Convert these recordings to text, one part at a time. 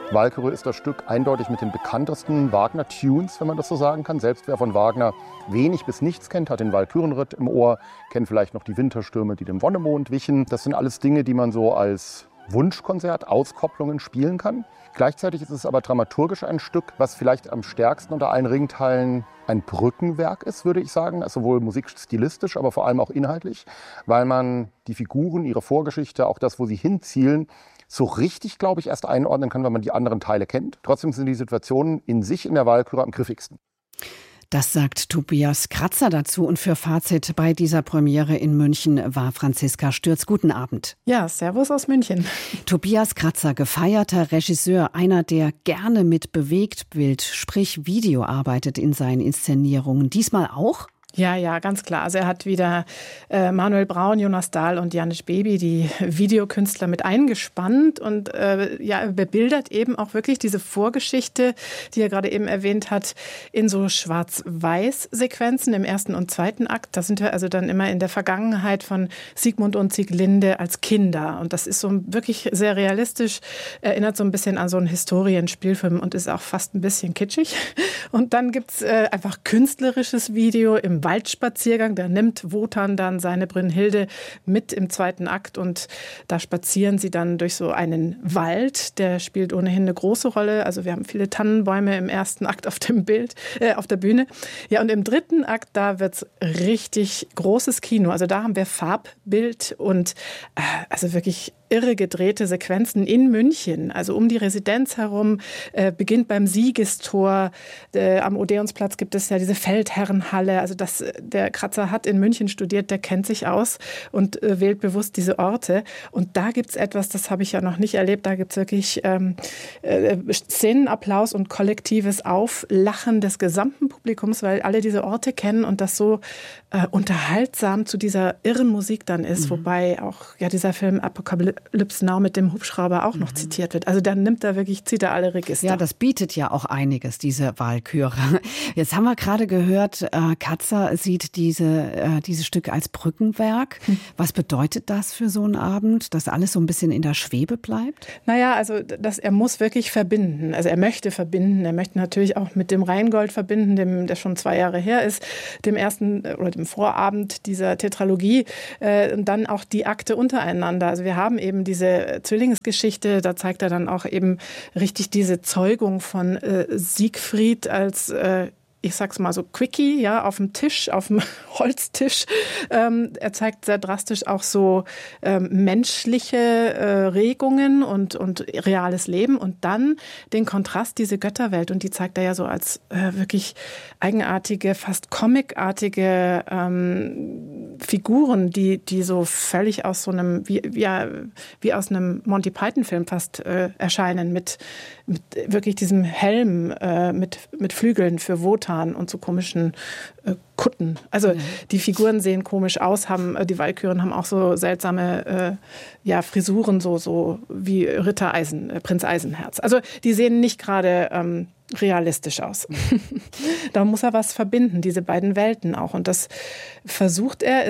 Walküre ist das Stück eindeutig mit den bekanntesten Wagner-Tunes, wenn man das so sagen kann. Selbst wer von Wagner wenig bis nichts kennt, hat den Walkürenritt im Ohr, kennt vielleicht noch die Winterstürme, die dem Wonnemond wichen. Das sind alles Dinge, die man so als Wunschkonzert, Auskopplungen spielen kann. Gleichzeitig ist es aber dramaturgisch ein Stück, was vielleicht am stärksten unter allen Ringteilen ein Brückenwerk ist, würde ich sagen. Also sowohl musikstilistisch, aber vor allem auch inhaltlich, weil man die Figuren, ihre Vorgeschichte, auch das, wo sie hinzielen, so richtig, glaube ich, erst einordnen kann, wenn man die anderen Teile kennt. Trotzdem sind die Situationen in sich in der Walküre am griffigsten. Das sagt Tobias Kratzer dazu. Und für Fazit bei dieser Premiere in München war Franziska Stürz. Guten Abend. Ja, servus aus München. Tobias Kratzer, gefeierter Regisseur, einer, der gerne mit Bewegtbild, sprich Video arbeitet in seinen Inszenierungen. Diesmal auch? Ja, ganz klar. Also er hat wieder Manuel Braun, Jonas Dahl und Janis Baby, die Videokünstler, mit eingespannt und bebildert eben auch wirklich diese Vorgeschichte, die er gerade eben erwähnt hat, in so Schwarz-Weiß-Sequenzen im ersten und zweiten Akt. Da sind wir also dann immer in der Vergangenheit von Sigmund und Sieglinde als Kinder. Und das ist so wirklich sehr realistisch, erinnert so ein bisschen an so einen Historienspielfilm und ist auch fast ein bisschen kitschig. Und dann gibt's einfach künstlerisches Video im Waldspaziergang. Da nimmt Wotan dann seine Brünnhilde mit im zweiten Akt und da spazieren sie dann durch so einen Wald. Der spielt ohnehin eine große Rolle. Also wir haben viele Tannenbäume im ersten Akt auf dem Bild, auf der Bühne. Ja, und im dritten Akt, da wird's richtig großes Kino. Also da haben wir Farbbild und also wirklich irre gedrehte Sequenzen in München, also um die Residenz herum, beginnt beim Siegestor. Am Odeonsplatz gibt es ja diese Feldherrenhalle. Also der Kratzer hat in München studiert, der kennt sich aus und wählt bewusst diese Orte. Und da gibt es etwas, das habe ich ja noch nicht erlebt, da gibt es wirklich Szenenapplaus und kollektives Auflachen des gesamten Publikums, weil alle diese Orte kennen und das so unterhaltsam zu dieser irren Musik dann ist, wobei auch ja dieser Film Apocalypse Now mit dem Hubschrauber auch noch zitiert wird. Also dann zieht er alle Register. Ja, das bietet ja auch einiges, diese Walküre. Jetzt haben wir gerade gehört, Kratzer sieht dieses Stück als Brückenwerk. Was bedeutet das für so einen Abend, dass alles so ein bisschen in der Schwebe bleibt? Naja, also er muss wirklich verbinden. Also er möchte verbinden. Er möchte natürlich auch mit dem Rheingold verbinden, der schon 2 Jahre her ist, dem ersten oder dem Vorabend dieser Tetralogie. Und dann auch die Akte untereinander. Also wir haben eben diese Zwillingsgeschichte, da zeigt er dann auch eben richtig diese Zeugung von Siegfried als ich sag's mal so, Quickie, ja, auf dem Tisch, auf dem Holztisch. Er zeigt sehr drastisch auch so menschliche Regungen und reales Leben und dann den Kontrast, diese Götterwelt. Und die zeigt er ja so als wirklich eigenartige, fast comicartige Figuren, die so völlig aus so einem, wie aus einem Monty Python-Film fast erscheinen, mit wirklich diesem Helm, mit Flügeln für Wotan und so komischen Kutten. Also die Figuren sehen komisch aus, die Walküren haben auch so seltsame Frisuren, so wie Prinz Eisenherz. Also die sehen nicht gerade realistisch aus. Da muss er was verbinden, diese beiden Welten auch. Und das versucht er.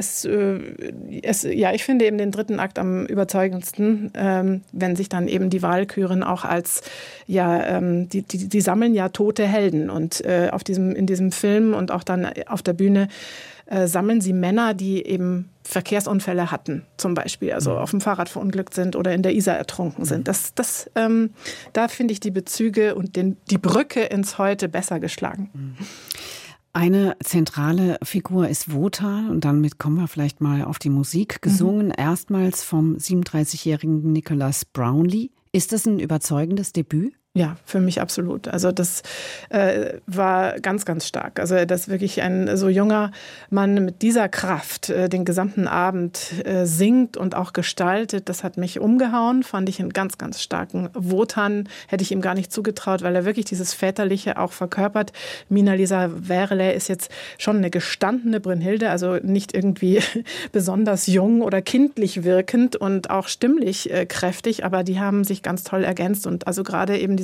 Ich finde eben den dritten Akt am überzeugendsten, wenn sich dann eben die Walküren auch als, die sammeln ja tote Helden. Und in diesem Film und auch dann auf der Bühne sammeln sie Männer, die eben Verkehrsunfälle hatten, zum Beispiel, also auf dem Fahrrad verunglückt sind oder in der Isar ertrunken sind. Da finde ich die Bezüge und die Brücke ins Heute besser geschlagen. Eine zentrale Figur ist Wotan und damit kommen wir vielleicht mal auf die Musik. Gesungen erstmals vom 37-jährigen Nicholas Brownlee. Ist das ein überzeugendes Debüt? Ja, für mich absolut. Also das war ganz, ganz stark. Also dass wirklich ein so junger Mann mit dieser Kraft den gesamten Abend singt und auch gestaltet, das hat mich umgehauen, fand ich einen ganz, ganz starken Wotan. Hätte ich ihm gar nicht zugetraut, weil er wirklich dieses Väterliche auch verkörpert. Mina-Lisa Werle ist jetzt schon eine gestandene Brünnhilde, also nicht irgendwie besonders jung oder kindlich wirkend und auch stimmlich kräftig, aber die haben sich ganz toll ergänzt und also gerade eben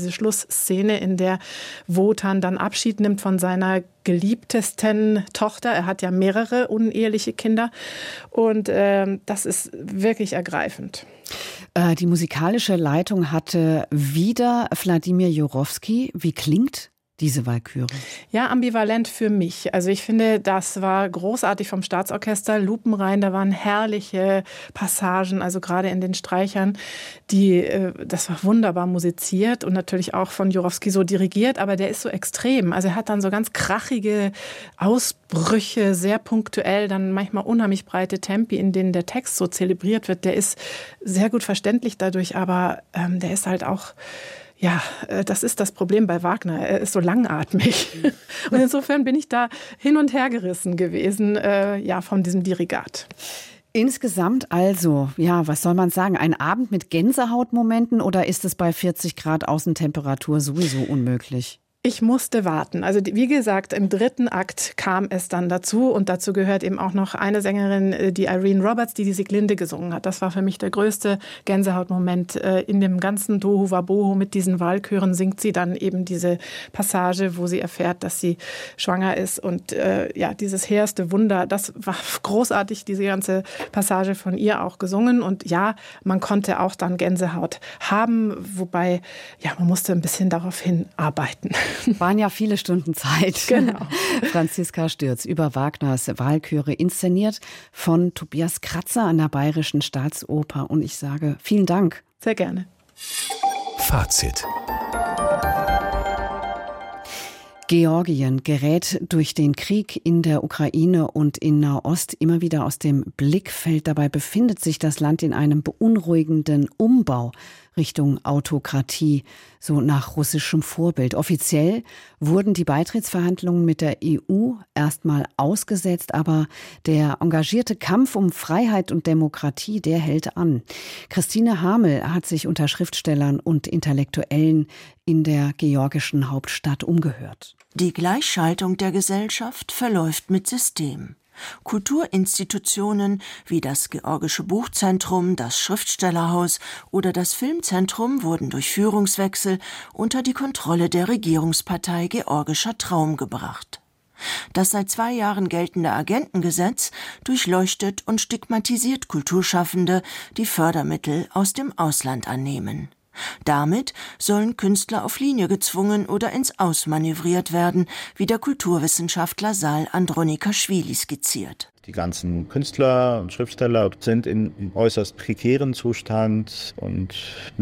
diese Schlussszene, in der Wotan dann Abschied nimmt von seiner geliebtesten Tochter. Er hat ja mehrere uneheliche Kinder und das ist wirklich ergreifend. Die musikalische Leitung hatte wieder Wladimir Jurowski. Wie klingt diese Walküre? Ja, ambivalent für mich. Also ich finde, das war großartig vom Staatsorchester, lupenrein, da waren herrliche Passagen, also gerade in den Streichern, das war wunderbar musiziert und natürlich auch von Jurowski so dirigiert, aber der ist so extrem. Also er hat dann so ganz krachige Ausbrüche, sehr punktuell, dann manchmal unheimlich breite Tempi, in denen der Text so zelebriert wird. Der ist sehr gut verständlich dadurch, aber der ist halt auch... Ja, das ist das Problem bei Wagner. Er ist so langatmig. Und insofern bin ich da hin und her gerissen gewesen, von diesem Dirigat. Insgesamt also, ja, was soll man sagen? Ein Abend mit Gänsehautmomenten oder ist es bei 40 Grad Außentemperatur sowieso unmöglich? Ich musste warten. Also wie gesagt, im 3. Akt kam es dann dazu und dazu gehört eben auch noch eine Sängerin, die Irene Roberts, die Sieglinde gesungen hat. Das war für mich der größte Gänsehautmoment in dem ganzen Tohu Wabohu. Mit diesen Walküren singt sie dann eben diese Passage, wo sie erfährt, dass sie schwanger ist und dieses hehrste Wunder. Das war großartig, diese ganze Passage von ihr auch gesungen und ja, man konnte auch dann Gänsehaut haben, wobei man musste ein bisschen darauf hinarbeiten. Waren ja viele Stunden Zeit. Genau. Franziska Stürz über Wagners Walküre, inszeniert von Tobias Kratzer an der Bayerischen Staatsoper. Und ich sage vielen Dank. Sehr gerne. Fazit. Georgien gerät durch den Krieg in der Ukraine und in Nahost immer wieder aus dem Blickfeld. Dabei befindet sich das Land in einem beunruhigenden Umbau Richtung Autokratie, so nach russischem Vorbild. Offiziell wurden die Beitrittsverhandlungen mit der EU erstmal ausgesetzt, aber der engagierte Kampf um Freiheit und Demokratie, der hält an. Christine Hamel hat sich unter Schriftstellern und Intellektuellen in der georgischen Hauptstadt umgehört. Die Gleichschaltung der Gesellschaft verläuft mit System. Kulturinstitutionen wie das Georgische Buchzentrum, das Schriftstellerhaus oder das Filmzentrum wurden durch Führungswechsel unter die Kontrolle der Regierungspartei Georgischer Traum gebracht. Das seit 2 Jahren geltende Agentengesetz durchleuchtet und stigmatisiert Kulturschaffende, die Fördermittel aus dem Ausland annehmen. Damit sollen Künstler auf Linie gezwungen oder ins Aus manövriert werden, wie der Kulturwissenschaftler Sal Andronikaschwili skizziert. Die ganzen Künstler und Schriftsteller sind in äußerst prekären Zustand und